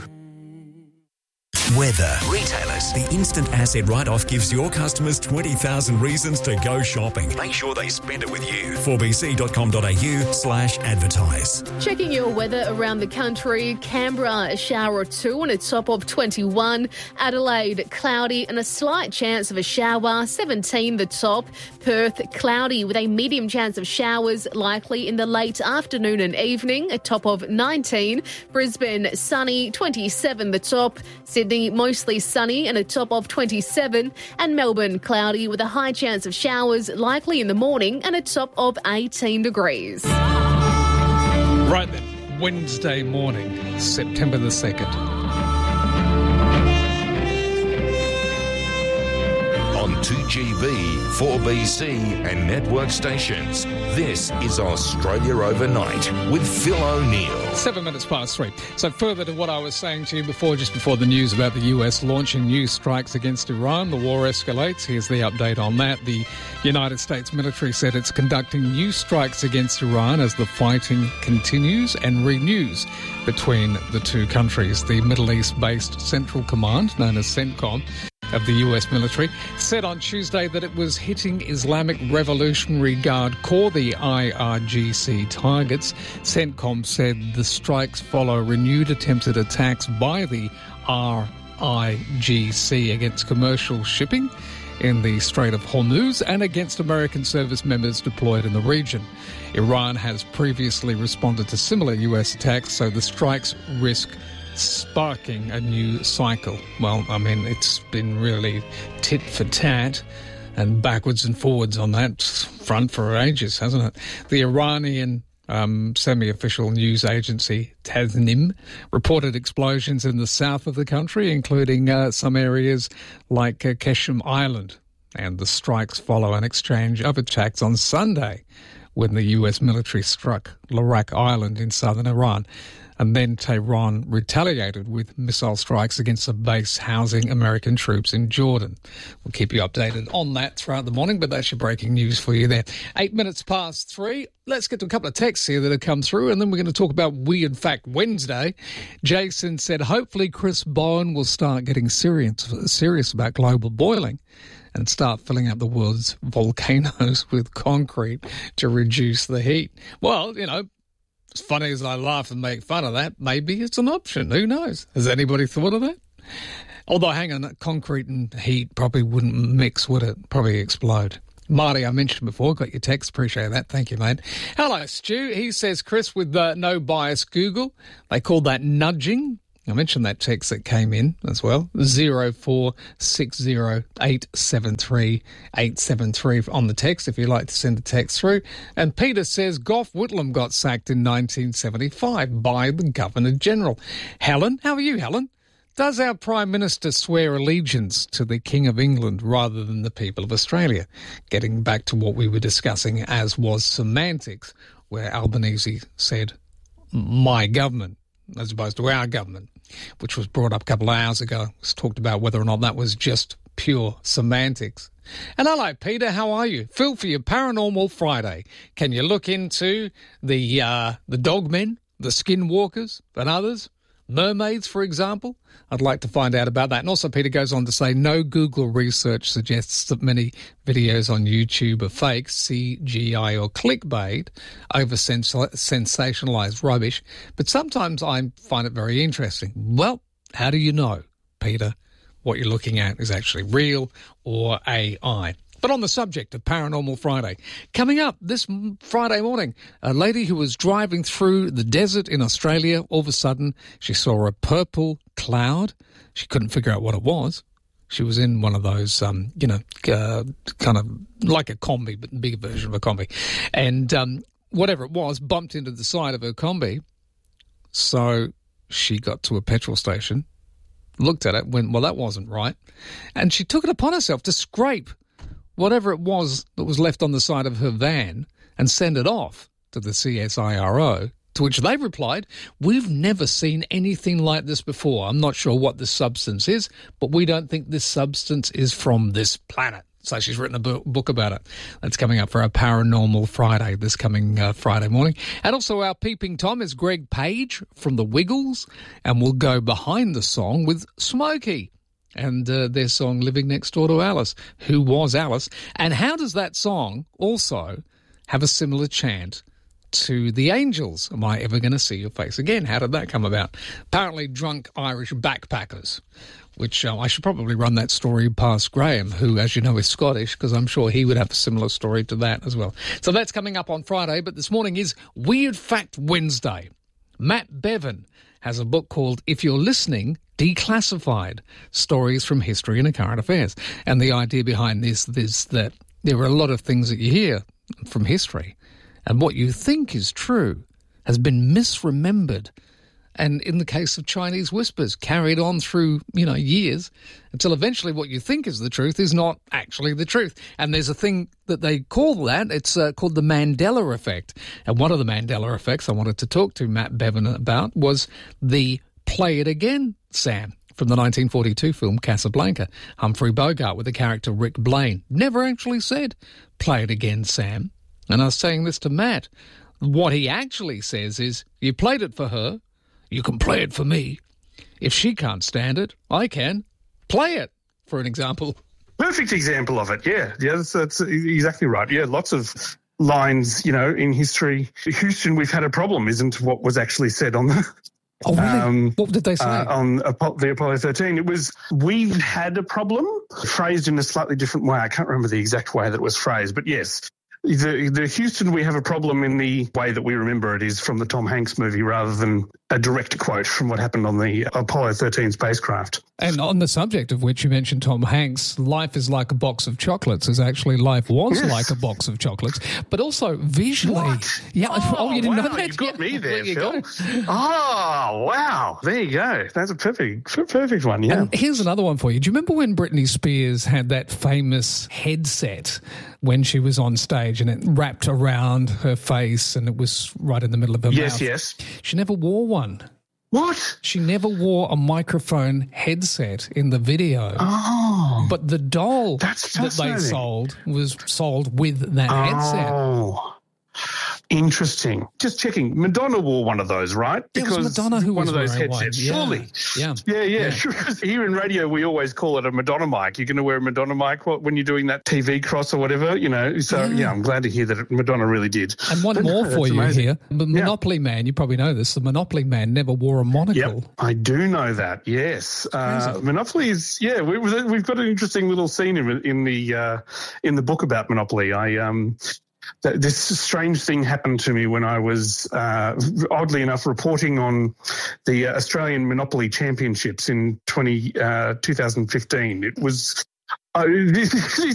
Weather. Retailers. The instant asset write-off gives your customers twenty thousand reasons to go shopping. Make sure they spend it with you. four b c dot com dot a u slash advertise. Checking your weather around the country. Canberra, a shower or two and a top of twenty-one. Adelaide, cloudy and a slight chance of a shower, seventeen the top. Perth, cloudy with a medium chance of showers, likely in the late afternoon and evening, a top of nineteen. Brisbane, sunny, twenty-seven the top. Sydney, mostly sunny and a top of twenty-seven. And Melbourne, cloudy with a high chance of showers, likely in the morning and a top of eighteen degrees. Right then, Wednesday morning, September the second. On two G V, four B C and network stations, this is Australia Overnight with Phil O'Neill. Seven minutes past three. So further to what I was saying to you before, just before the news about the U S launching new strikes against Iran, the war escalates. Here's the update on that. The United States military said it's conducting new strikes against Iran as the fighting continues and renews between the two countries. The Middle East-based Central Command, known as CENTCOM, of the U S military, said on Tuesday that it was hitting Islamic Revolutionary Guard Corps, the I R G C, targets. CENTCOM said the strikes follow renewed attempted attacks by the R I G C against commercial shipping in the Strait of Hormuz and against American service members deployed in the region. Iran has previously responded to similar U S attacks, so the strikes risk sparking a new cycle. Well, I mean, it's been really tit for tat and backwards and forwards on that front for ages, hasn't it? The Iranian um, semi-official news agency Tasnim reported explosions in the south of the country, including uh, some areas like uh, Qeshm Island. And the strikes follow an exchange of attacks on Sunday when the U S military struck Larak Island in southern Iran. And then Tehran retaliated with missile strikes against a base housing American troops in Jordan. We'll keep you updated on that throughout the morning, but that's your breaking news for you there. Eight minutes past three. Let's get to a couple of texts here that have come through, and then we're going to talk about Weird Fact Wednesday. Jason said, hopefully Chris Bowen will start getting serious, serious about global boiling and start filling up the world's volcanoes with concrete to reduce the heat. Well, you know, as funny as I laugh and make fun of that, maybe it's an option. Who knows? Has anybody thought of that? Although, hang on, concrete and heat probably wouldn't mix, would it? Probably explode. Marty, I mentioned before, got your text. Appreciate that. Thank you, mate. Hello, Stu. He says, Chris, with uh, no bias Google, they call that nudging. I mentioned that text that came in as well, zero four six zero eight seven three eight seven three on the text if you'd like to send a text through. And Peter says Gough Whitlam got sacked in nineteen seventy-five by the Governor-General. Helen, how are you, Helen? Does our Prime Minister swear allegiance to the King of England rather than the people of Australia? Getting back to what we were discussing, as was semantics, where Albanese said, my government, as opposed to our government, which was brought up a couple of hours ago. It was talked about whether or not that was just pure semantics. And hello, Peter, how are you? Phil, for your Paranormal Friday, can you look into the uh, the dogmen, the skinwalkers and others? Mermaids, for example? I'd like to find out about that. And also, Peter goes on to say, no Google research suggests that many videos on YouTube are fake, C G I or clickbait, over-sensationalised rubbish. But sometimes I find it very interesting. Well, how do you know, Peter, what you're looking at is actually real or A I? But on the subject of Paranormal Friday, coming up this Friday morning, a lady who was driving through the desert in Australia, all of a sudden she saw a purple cloud. She couldn't figure out what it was. She was in one of those, um, you know, uh, kind of like a combi, but a bigger version of a combi. And um, whatever it was bumped into the side of her combi. So she got to a petrol station, looked at it, went, well, that wasn't right. And she took it upon herself to scrape whatever it was that was left on the side of her van and send it off to the C S I R O, to which they replied, we've never seen anything like this before. I'm not sure what this substance is, but we don't think this substance is from this planet. So she's written a book about it. That's coming up for our Paranormal Friday, this coming uh, Friday morning. And also our Peeping Tom is Greg Page from The Wiggles, and we'll go behind the song with Smokey and uh, their song Living Next Door to Alice. Who was Alice? And how does that song also have a similar chant to the Angels? Am I ever going to see your face again? How did that come about? Apparently drunk Irish backpackers, which uh, I should probably run that story past Graham, who, as you know, is Scottish, because I'm sure he would have a similar story to that as well. So that's coming up on Friday, but this morning is Weird Fact Wednesday. Matt Bevan has a book called If You're Listening, Declassified, Stories from History and Current Affairs. And the idea behind this is that there are a lot of things that you hear from history, and what you think is true has been misremembered. And in the case of Chinese whispers, carried on through, you know, years, until eventually what you think is the truth is not actually the truth. And there's a thing that they call that, it's uh, called the Mandela effect. And one of the Mandela effects I wanted to talk to Matt Bevan about was the Play It Again, Sam, from the nineteen forty-two film Casablanca. Humphrey Bogart with the character Rick Blaine never actually said, play it again, Sam. And I was saying this to Matt. What he actually says is, you played it for her, you can play it for me. If she can't stand it, I can. Play it, for an example. Perfect example of it, yeah. Yeah, that's, that's exactly right. Yeah, lots of lines, you know, in history. Houston, we've had a problem, isn't what was actually said on the... Oh, really? Um, what did they say? Uh, on Apollo, the Apollo thirteen. It was, we've had a problem, phrased in a slightly different way. I can't remember the exact way that it was phrased, but yes. The, the Houston, we have a problem in the way that we remember it is from the Tom Hanks movie rather than a direct quote from what happened on the Apollo thirteen spacecraft. And on the subject of which you mentioned Tom Hanks, life is like a box of chocolates, as actually life was yes. like a box of chocolates, but also visually. What? Yeah. Oh, oh you didn't wow, know that? You got yeah. me there, there Phil. Oh, wow. There you go. That's a perfect, perfect one, yeah. And here's another one for you. Do you remember when Britney Spears had that famous headset when she was on stage, and it wrapped around her face and it was right in the middle of her Yes, mouth. yes. She never wore one. What? She never wore a microphone headset in the video. Oh. But the doll That's that they fascinating. sold was sold with that headset. Oh. Interesting. Just checking. Madonna wore one of those, right? It was Madonna who one was of those wearing one. headsets. Yeah. Surely. Yeah. Yeah, yeah. Yeah. Sure. Here in radio, we always call it a Madonna mic. You're going to wear a Madonna mic when you're doing that T V cross or whatever, you know. So, yeah, Yeah. I'm glad to hear that Madonna really did. And one But more no, for that's you amazing. here. The Monopoly Man, you probably know this, the Monopoly Man never wore a monocle. Yep, I do know that. Yes, uh, Monopoly is. Yeah, we, we've got an interesting little scene in, in the uh, in the book about Monopoly. I um, th- this strange thing happened to me when I was, uh, oddly enough, reporting on the uh, Australian Monopoly Championships in twenty, uh, twenty fifteen. It was. Uh, this